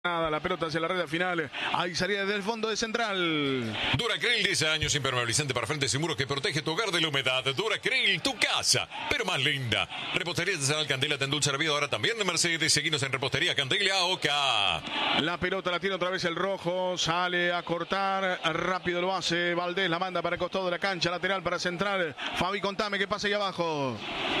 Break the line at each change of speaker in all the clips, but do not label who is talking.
La pelota hacia la red final. Ahí salida desde el fondo de Central.
Duracril, 10 años, impermeabilizante para frentes y muros que protege tu hogar de la humedad. Duracril, tu casa, pero más linda. Repostería Artesanal Candela te endulza la vida ahora también de Mercedes. Seguinos en Repostería Candela Oca.
La pelota la tiene otra vez el rojo. Sale a cortar. Rápido lo hace Valdés. La manda para el costado de la cancha. Lateral para Central. Fabi, contame qué pasa ahí abajo.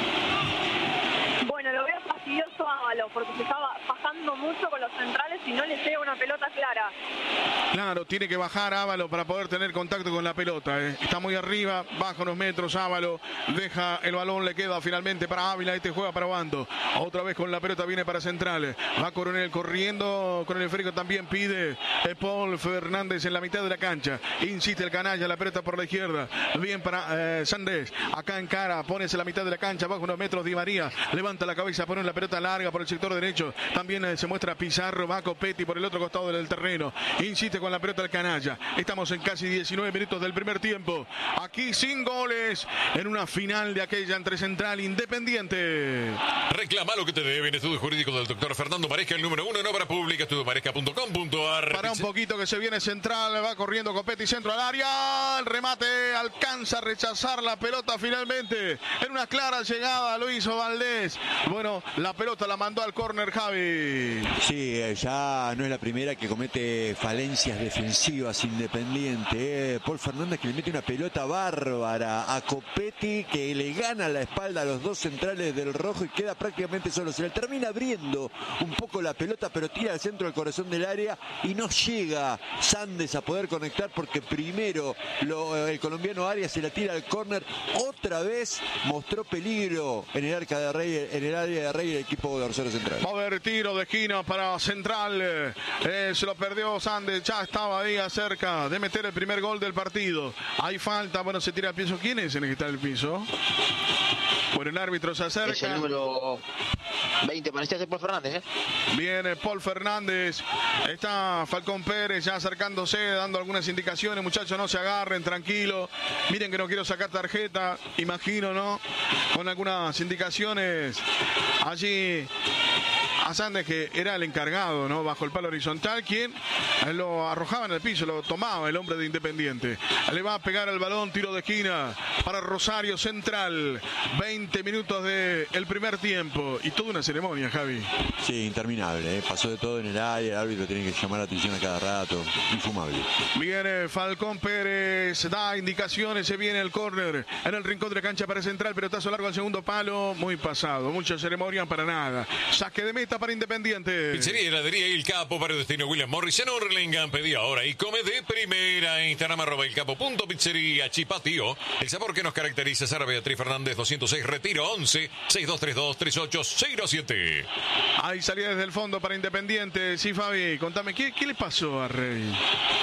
Bueno, lo veo fastidioso a Ábalos porque se estaba bajando mucho con los centrales y no le llega una pelota clara.
Claro, tiene que bajar Ábalos para poder tener contacto con la pelota. Está muy arriba, baja unos metros Ábalos, deja el balón, le queda finalmente para Ávila, este juega para Bando. Otra vez con la pelota viene para Central. Va Coronel corriendo, con el esférico también pide Paul Fernández en la mitad de la cancha. Insiste el canalla, la pelota por la izquierda. Bien para Sandés, acá en cara, pones en la mitad de la cancha, baja unos metros Di María, levanta la cabeza, pone la pelota larga por el sector derecho. También se muestra Pizarro, va Copetti por el otro costado del terreno. Insiste con la pelota el canalla. Estamos en casi 19 minutos del primer tiempo. Aquí sin goles en una final de aquella entre Central e Independiente.
Reclama lo que te deben. Estudio jurídico del doctor Fernando Maresca, el número 1 en obra pública, estudiomaresca.com.ar.
Para un poquito que se viene Central, va corriendo Copetti, centro al área. El remate alcanza a rechazar la pelota finalmente. En una clara llegada lo hizo Valdés. Bueno, la pelota la mandó al córner Javi.
Sí, ya no es la primera que comete falencias defensivas Independiente. Paul Fernández que le mete una pelota bárbara a Copetti, que le gana la espalda a los dos centrales del rojo y queda prácticamente solo. Se le termina abriendo un poco la pelota, pero tira al centro del corazón del área y no llega Sandes a poder conectar porque primero el colombiano Arias se la tira al córner. Otra vez mostró peligro en el arca de Rey, en el área de Rey, el equipo de Rosario Central.
Va a haber tiro de esquina para Central. Se lo perdió Sandes. Ya estaba ahí cerca de meter el primer gol del partido. Hay falta. Bueno, se tira al piso. ¿Quién es en el que está el piso? Bueno, el árbitro se acerca.
Es el número 20, parecía ser Paul Fernández,
Viene Paul Fernández. Está Falcón Pérez ya acercándose, dando algunas indicaciones. Muchachos, no se agarren, tranquilo. Miren que no quiero sacar tarjeta. Imagino, ¿no? Con algunas indicaciones allí a Sandes, que era el encargado, ¿no? Bajo el palo horizontal, quien lo arrojaba en el piso, lo tomaba el hombre de Independiente. Le va a pegar el balón, tiro de esquina para Rosario Central. 20 minutos del primer tiempo y toda una ceremonia, Javi.
Sí, interminable, pasó de todo en el área, el árbitro tiene que llamar la atención a cada rato, infumable.
Viene Falcón Pérez, da indicaciones, se viene el córner en el rincón de la cancha para Central, pelotazo largo al segundo palo, muy pasado, mucha ceremonia para nada. Saque de meta para Independiente.
Pizzería y heladería El Capo, para destino William Morris en Hurlingham. Pedí ahora y come de primera. Instagram @elcapo.pizzería. Chipatio, el sabor que nos caracteriza. Sara Beatriz Fernández 206, Retiro 11 6232 3807.
Ahí salía desde el fondo para Independiente. Sí, Fabi, contame, ¿qué le pasó a Rey?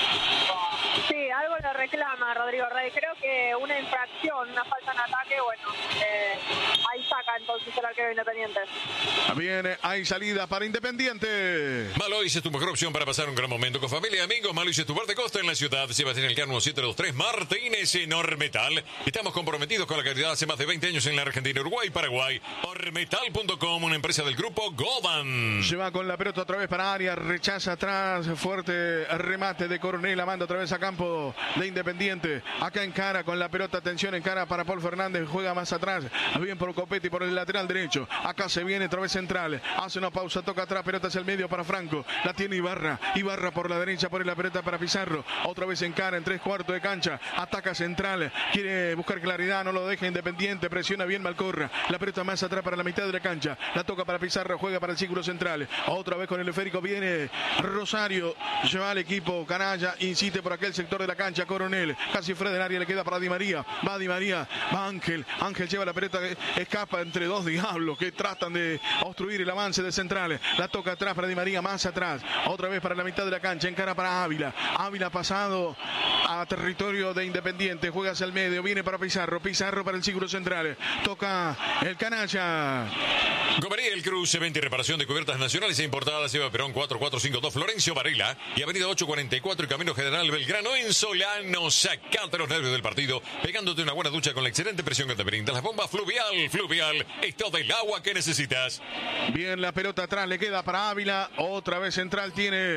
Sí, algo le reclama Rodrigo Rey. Creo que una infracción, una falta en ataque, bueno, ahí saca entonces el arquero Independiente.
Viene, hay salida para Independiente.
Malois es tu mejor opción para pasar un gran momento con familia y amigos. Malois es tu bar de costa en la ciudad. Sebastián Elcano 723 Martínez en Ormetal. Estamos comprometidos con la calidad hace más de 20 años en la Argentina, Uruguay y Paraguay. Ormetal.com, una empresa del grupo Goban.
Lleva con la pelota otra vez para Arias, rechaza atrás, fuerte remate de Coronel, la manda otra vez a campo de Independiente. Acá en cara con la pelota, atención en cara para Paul Fernández, juega más atrás, bien por Copetti por el lateral derecho. Acá se viene otra vez Central, hace una pausa, toca atrás, pelota hacia el medio para Franco, la tiene Ibarra por la derecha, pone la pelota para Pizarro, otra vez en cara en 3/4 de cancha, ataca Central, quiere buscar claridad, no lo deja Independiente, presiona bien Malcorra, la pelota más atrás para la mitad de la cancha, la toca para Pizarro, juega para el círculo central, otra vez con el esférico viene Rosario, lleva al equipo canalla, insiste por aquel sector de la cancha, Coronel, casi fuera del área, le queda para Di María, va Di María, va Ángel lleva la pelota, escapa entre dos diablos que tratan de obstruir el avance de Central, la toca atrás para Di María, más atrás, otra vez para la mitad de la cancha, en cara para Ávila, pasado a territorio de Independiente. Juega hacia el medio, viene para Pizarro. Pizarro para el círculo central. Toca el canalla.
Gomería El Cruce, venta y reparación de cubiertas nacionales e importadas. Eva Perón 4452 Florencio Varela y Avenida 844 y Camino General Belgrano en Solano. Sacate los nervios del partido, pegándote una buena ducha con la excelente presión que te brinda las bombas Fluvial. Fluvial es todo el agua que necesitas.
Bien, la pelota atrás le queda para Ávila. Otra vez central tiene